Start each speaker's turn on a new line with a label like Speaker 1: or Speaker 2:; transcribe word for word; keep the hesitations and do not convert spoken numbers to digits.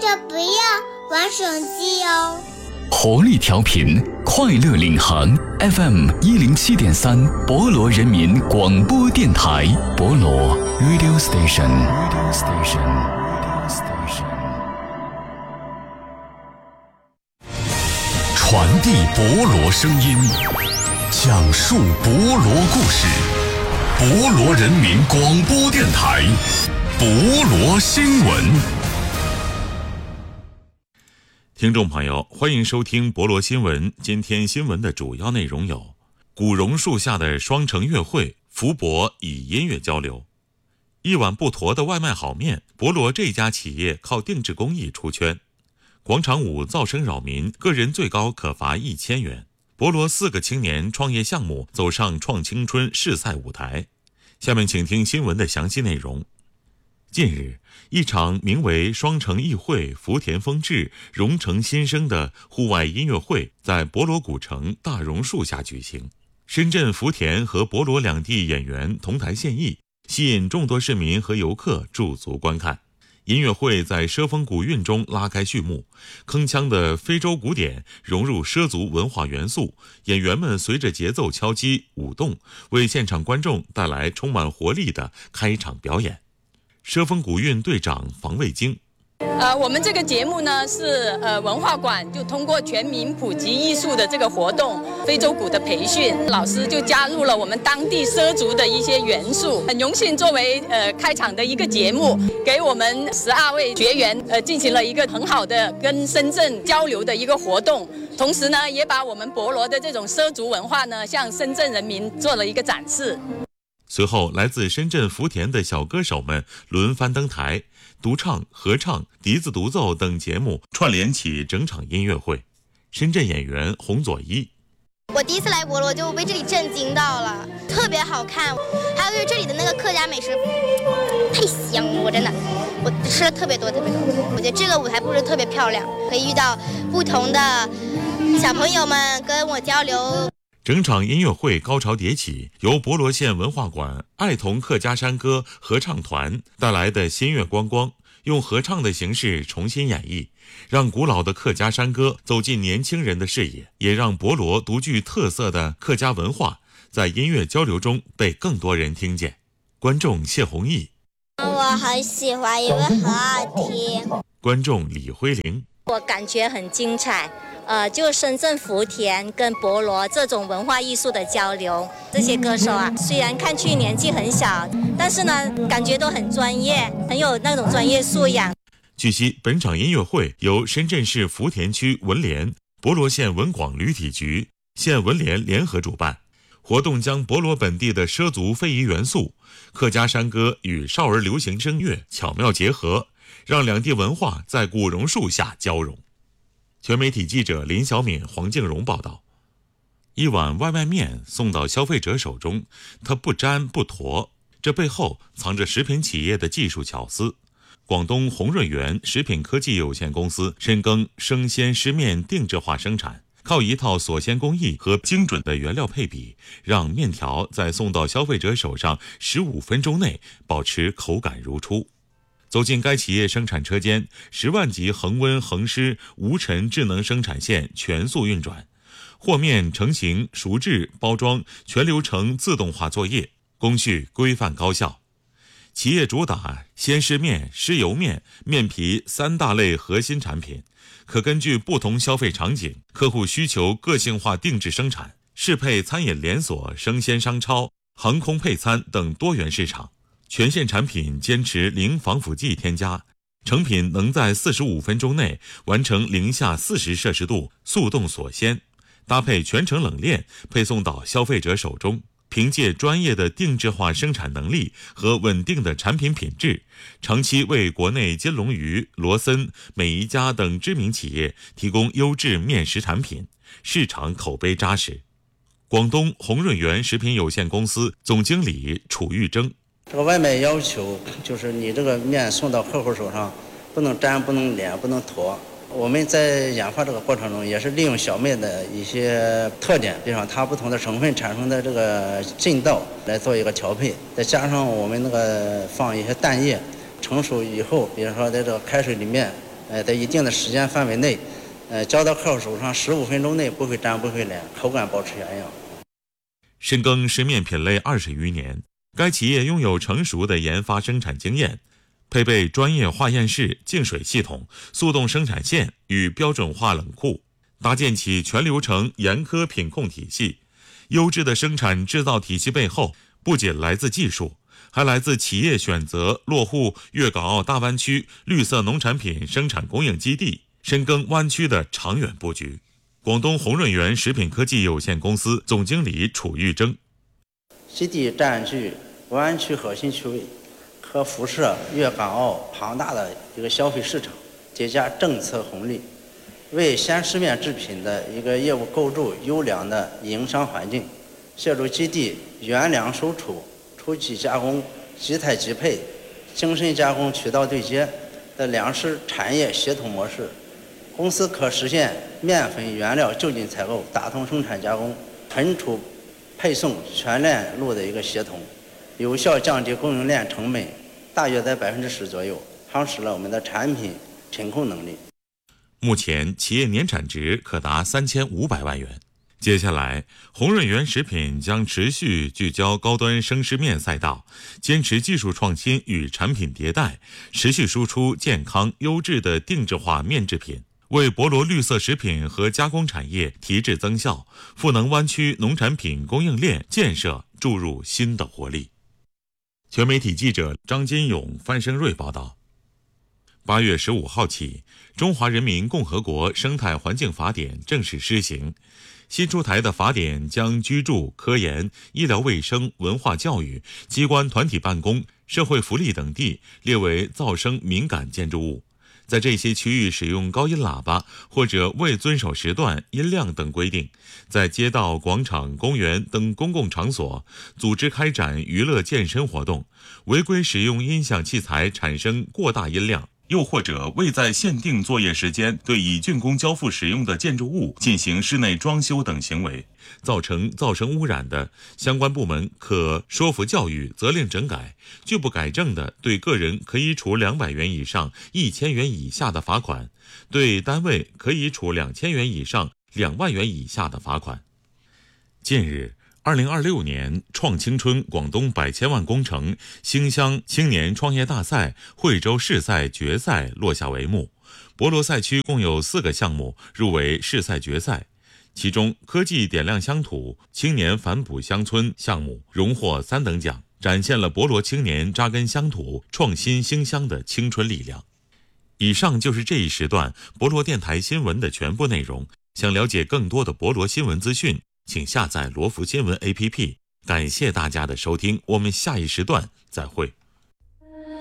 Speaker 1: 着不要玩手机哦。
Speaker 2: 活力调频，快乐领航 F M 一零七点三，博罗人民广播电台，博罗 Radio Station。Radio Station。Radio Station。传递博罗声音，讲述博罗故事，博罗人民广播电台，博罗新闻。听众朋友，欢迎收听博罗新闻。今天新闻的主要内容有：古榕树下的双城乐会，福伯以音乐交流；一碗不坨的外卖好面，博罗这家企业靠定制工艺出圈；广场舞噪声扰民，个人最高可罚一千元；博罗四个青年创业项目走上创青春试赛舞台。下面请听新闻的详细内容。近日，一场名为双城艺会福田丰志榕城新生的户外音乐会在博罗古城大榕树下举行。深圳福田和博罗两地演员同台献艺，吸引众多市民和游客驻足观看。音乐会在畲风古韵中拉开序幕，铿锵的非洲鼓点融入畲族文化元素，演员们随着节奏敲击舞动，为现场观众带来充满活力的开场表演。畲风古韵队长房卫京，
Speaker 3: 呃，我们这个节目呢是呃文化馆就通过全民普及艺术的这个活动，非洲鼓的培训，老师就加入了我们当地畲族的一些元素，很荣幸作为呃开场的一个节目，给我们十二位学员呃进行了一个很好的跟深圳交流的一个活动，同时呢也把我们博罗的这种畲族文化呢向深圳人民做了一个展示。
Speaker 2: 随后，来自深圳福田的小歌手们轮番登台，独唱、合唱、笛子独奏等节目串联起整场音乐会。深圳演员洪佐一，
Speaker 4: 我第一次来博罗就被这里震惊到了，特别好看，还有就是这里的那个客家美食太香了，我真的我吃了特别多特别多。我觉得这个舞台布置特别漂亮，可以遇到不同的小朋友们跟我交流。
Speaker 2: 整场音乐会高潮迭起，由博罗县文化馆爱童客家山歌合唱团带来的新月光光，用合唱的形式重新演绎，让古老的客家山歌走进年轻人的视野，也让博罗独具特色的客家文化在音乐交流中被更多人听见。观众谢弘毅，
Speaker 1: 我很喜欢，因为很好听。
Speaker 2: 观众李辉玲，
Speaker 5: 我感觉很精彩。呃，就深圳福田跟博罗这种文化艺术的交流，这些歌手啊，虽然看去年纪很小，但是呢，感觉都很专业，很有那种专业素养。
Speaker 2: 据悉，本场音乐会由深圳市福田区文联、博罗县文广旅体局、县文联联合主办。活动将博罗本地的畲族非遗元素、客家山歌与少儿流行声乐巧妙结合，让两地文化在古榕树下交融。全媒体记者林小敏、黄静荣报道。一碗外卖面送到消费者手中，它不粘不坨，这背后藏着食品企业的技术巧思。广东红润园食品科技有限公司深耕生鲜湿面定制化生产，靠一套锁鲜工艺和精准的原料配比，让面条在送到消费者手上十五分钟内保持口感如初。走进该企业生产车间，十万级恒温恒湿无尘智能生产线全速运转，和面、成型、熟制、包装全流程自动化作业，工序规范高效。企业主打鲜湿面、湿油面、面皮三大类核心产品，可根据不同消费场景、客户需求个性化定制生产，适配餐饮连锁、生鲜商超、航空配餐等多元市场。全线产品坚持零防腐剂添加，成品能在四十五分钟内完成零下四十摄氏度速冻锁鲜，搭配全程冷链配送到消费者手中。凭借专业的定制化生产能力和稳定的产品品质，长期为国内金龙鱼、罗森、美宜佳等知名企业提供优质面食产品，市场口碑扎实。广东红润园食品有限公司总经理楚玉征，
Speaker 6: 这个外卖要求就是你这个面送到客户手上，不能粘、不能连、不能坨。我们在研发这个过程中，也是利用小麦的一些特点，比方它不同的成分产生的这个劲道来做一个调配，再加上我们那个放一些蛋液，成熟以后，比如说在这个开水里面呃，在一定的时间范围内，呃，交到客户手上十五分钟内不会粘不会粘，口感保持原样。
Speaker 2: 深耕食面品类二十余年，该企业拥有成熟的研发生产经验，配备专业化验室、净水系统、速冻生产线与标准化冷库，搭建起全流程严苛品控体系。优质的生产制造体系背后，不仅来自技术，还来自企业选择落户粤港澳大湾区绿色农产品生产供应基地，深耕湾区的长远布局。广东红润园食品科技有限公司总经理楚玉征，
Speaker 6: 基地占据湾区核心区位，可辐射粤港澳庞大的一个消费市场，叠加政策红利，为鲜食面制品的一个业务构筑优良的营商环境，协助基地原粮收储、初级加工、即采即配、精深加工渠道对接的粮食产业协同模式。公司可实现面粉原料就近采购、打通生产加工、存储配送全链路的一个协同，有效降低供应链成本，大约在百分之十左右，夯实了我们的产品品控能力。
Speaker 2: 目前企业年产值可达三千五百万元。接下来，红润园食品将持续聚焦高端生食面赛道，坚持技术创新与产品迭代，持续输出健康优质的定制化面制品，为博罗绿色食品和加工产业提质增效，赋能湾区农产品供应链建设注入新的活力。全媒体记者张金勇、范生瑞报道。八月十五号起，《中华人民共和国生态环境法典》正式施行。新出台的法典将居住、科研、医疗卫生、文化教育、机关团体办公、社会福利等地列为噪声敏感建筑物。在这些区域使用高音喇叭或者未遵守时段、音量等规定，在街道、广场、公园等公共场所组织开展娱乐健身活动，违规使用音响器材产生过大音量，又或者未在限定作业时间对已竣工交付使用的建筑物进行室内装修等行为，造成噪声污染的，相关部门可说服教育、责令整改；拒不改正的，对个人可以处两百元以上一千元以下的罚款，对单位可以处两千元以上两万元以下的罚款。近日，二零二六年创青春广东百千万工程兴乡青年创业大赛惠州市赛决赛落下帷幕。博罗赛区共有四个项目入围市赛决赛，其中科技点亮乡土、青年反哺乡村项目荣获三等奖，展现了博罗青年扎根乡土、创新兴乡的青春力量。以上就是这一时段博罗电台新闻的全部内容。想了解更多的博罗新闻资讯，请下载罗福新闻 A P P。感谢大家的收听，我们下一时段再会。